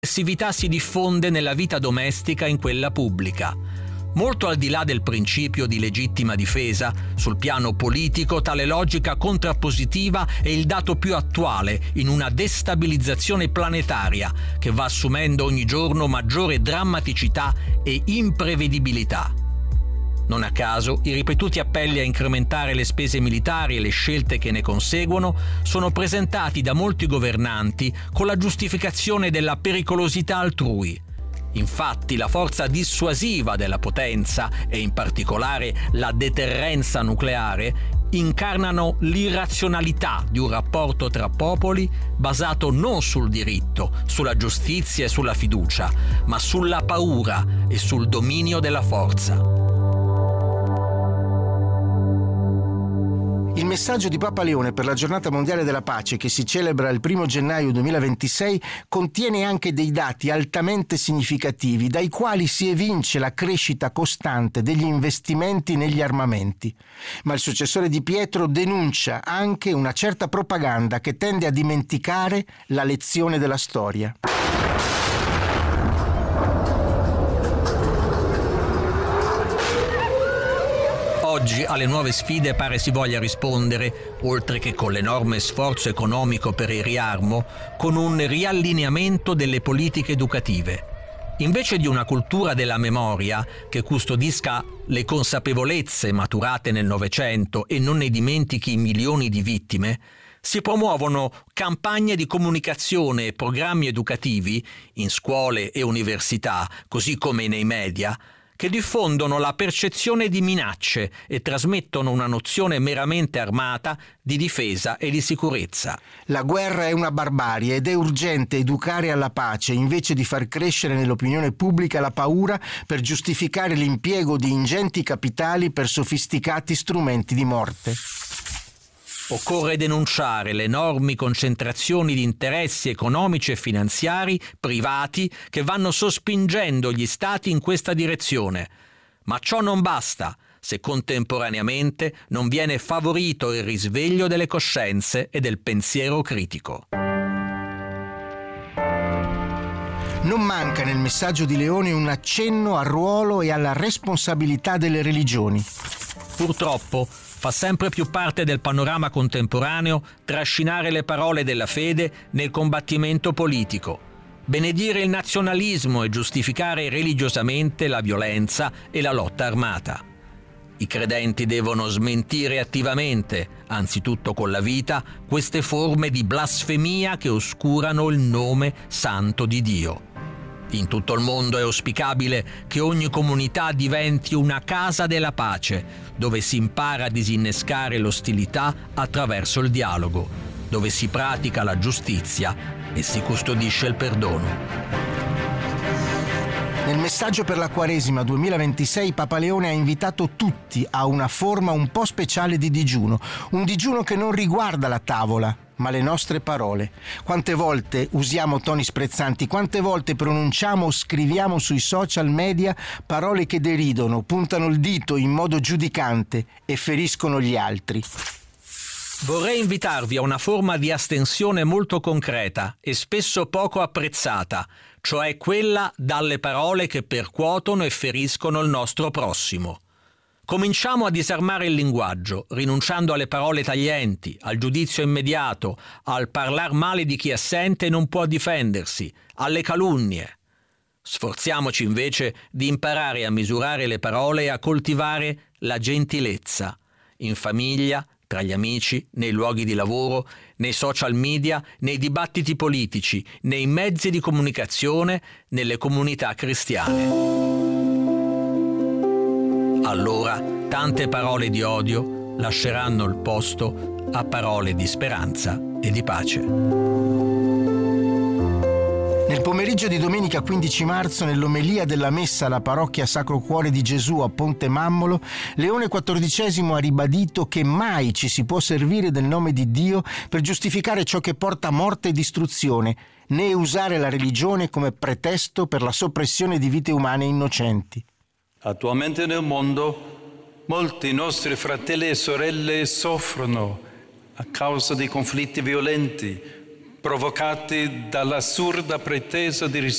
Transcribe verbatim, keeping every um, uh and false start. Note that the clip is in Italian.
L'aggressività si diffonde nella vita domestica e in quella pubblica. Molto al di là del principio di legittima difesa, sul piano politico tale logica contrappositiva è il dato più attuale in una destabilizzazione planetaria che va assumendo ogni giorno maggiore drammaticità e imprevedibilità. Non a caso, i ripetuti appelli a incrementare le spese militari e le scelte che ne conseguono sono presentati da molti governanti con la giustificazione della pericolosità altrui. Infatti, la forza dissuasiva della potenza, e in particolare la deterrenza nucleare, incarnano l'irrazionalità di un rapporto tra popoli basato non sul diritto, sulla giustizia e sulla fiducia, ma sulla paura e sul dominio della forza. Il messaggio di Papa Leone per la Giornata Mondiale della Pace, che si celebra il primo gennaio duemilaventisei, contiene anche dei dati altamente significativi, dai quali si evince la crescita costante degli investimenti negli armamenti. Ma il successore di Pietro denuncia anche una certa propaganda che tende a dimenticare la lezione della storia. Oggi alle nuove sfide pare si voglia rispondere, oltre che con l'enorme sforzo economico per il riarmo, con un riallineamento delle politiche educative. Invece di una cultura della memoria che custodisca le consapevolezze maturate nel Novecento e non ne dimentichi milioni di vittime, si promuovono campagne di comunicazione e programmi educativi in scuole e università, così come nei media, che diffondono la percezione di minacce e trasmettono una nozione meramente armata di difesa e di sicurezza. La guerra è una barbarie ed è urgente educare alla pace invece di far crescere nell'opinione pubblica la paura per giustificare l'impiego di ingenti capitali per sofisticati strumenti di morte. Occorre denunciare le enormi concentrazioni di interessi economici e finanziari privati che vanno sospingendo gli stati in questa direzione. Ma ciò non basta se contemporaneamente non viene favorito il risveglio delle coscienze e del pensiero critico. Non manca nel messaggio di Leone un accenno al ruolo e alla responsabilità delle religioni. Purtroppo fa sempre più parte del panorama contemporaneo trascinare le parole della fede nel combattimento politico, benedire il nazionalismo e giustificare religiosamente la violenza e la lotta armata. I credenti devono smentire attivamente, anzitutto con la vita, queste forme di blasfemia che oscurano il nome santo di Dio. In tutto il mondo è auspicabile che ogni comunità diventi una casa della pace, dove si impara a disinnescare l'ostilità attraverso il dialogo, dove si pratica la giustizia e si custodisce il perdono. Nel messaggio per la Quaresima duemilaventisei Papa Leone ha invitato tutti a una forma un po' speciale di digiuno, un digiuno che non riguarda la tavola, ma le nostre parole. Quante volte usiamo toni sprezzanti, quante volte pronunciamo o scriviamo sui social media parole che deridono, puntano il dito in modo giudicante e feriscono gli altri. Vorrei invitarvi a una forma di astensione molto concreta e spesso poco apprezzata, cioè quella dalle parole che percuotono e feriscono il nostro prossimo. Cominciamo a disarmare il linguaggio, rinunciando alle parole taglienti, al giudizio immediato, al parlar male di chi è assente e non può difendersi, alle calunnie. Sforziamoci invece di imparare a misurare le parole e a coltivare la gentilezza, in famiglia, tra gli amici, nei luoghi di lavoro, nei social media, nei dibattiti politici, nei mezzi di comunicazione, nelle comunità cristiane. Allora, tante parole di odio lasceranno il posto a parole di speranza e di pace. Nel pomeriggio di domenica quindici marzo, nell'omelia della messa alla parrocchia Sacro Cuore di Gesù a Ponte Mammolo, Leone quattordicesimo ha ribadito che mai ci si può servire del nome di Dio per giustificare ciò che porta morte e distruzione, né usare la religione come pretesto per la soppressione di vite umane innocenti. Attualmente nel mondo molti nostri fratelli e sorelle soffrono a causa di conflitti violenti provocati dall'assurda pretesa di